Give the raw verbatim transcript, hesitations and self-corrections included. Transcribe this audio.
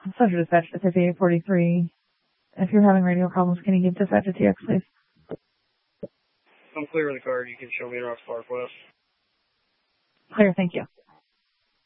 Pleasure dispatch to fifty-eight forty-three. If you're having radio problems, can you give dispatch a T X, please? I'm clear in the car. You can show me Rocks Park West. Clear, thank you.